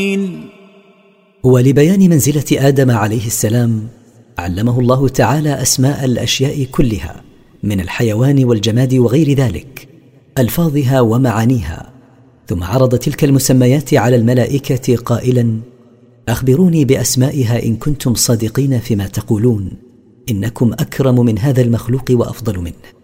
ولبيان منزلة آدم عليه السلام علمه الله تعالى أسماء الأشياء كلها من الحيوان والجماد وغير ذلك، ألفاظها ومعانيها، ثم عرض تلك المسميات على الملائكة قائلا: أخبروني بأسمائها إن كنتم صادقين فيما تقولون، إنكم أكرم من هذا المخلوق وأفضل منه.